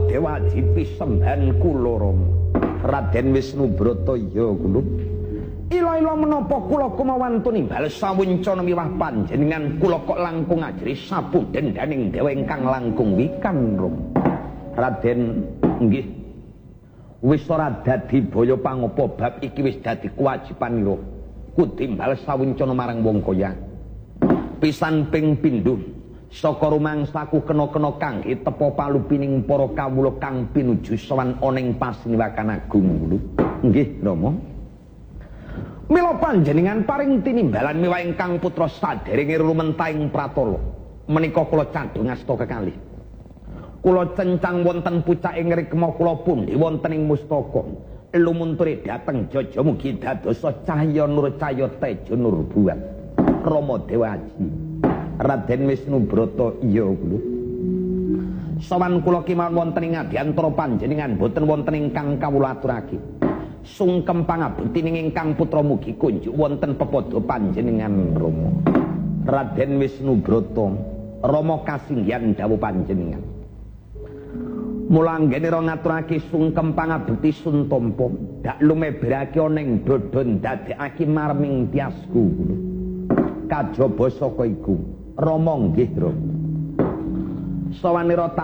Dewa dipisemban kula Rama. Raden Wisnubrata ya kula. Ila-ila menapa kula kumawan tunimbal sawincana miwah panjenengan kula kok langkung ajri sapundhen daning dewa ingkang langkung wikan Rama. Raden nggih. Wis ora dadi baya pangapa bab iki wis dadi kewajibanira. Kutimbal sawincana marang wong kaya. Pisan ping pindho saka rumangsaku kena-kena kangge tepa palupining para kawula kang pinuju sowan oneng pasiniwakan agung kula. Nggih Rama. Mila panjenengan paring tinimbalan miwah ingkang putra sadèrènge rumentahing pratala. Menika kula cadhong asta kekalih. Kula cencang wonten pucaking rikma kula pundi wonten ing mustaka. Lumunture dhateng jaja mugi dadosa cahya nur cahya tejo nur buat. Rama Dewaji. Raden Wisnubrata iya kula. Sawan kula kemawon wonten ing adiantara panjenengan boten wonten ingkang kawula aturake. Sungkem pangabektining ingkang putra mugi kunjuk wonten pepada panjenengan Rama. Raden Wisnubrata, Rama kasinggihan dawuh panjenengan. Mula anggene ro ngaturake sungkem pangabekti suntampa, dak lumebrake ana ing dada ndadekake marming tiasku kula. Kajaba saka iku, Rama nggih Rama. Sawanira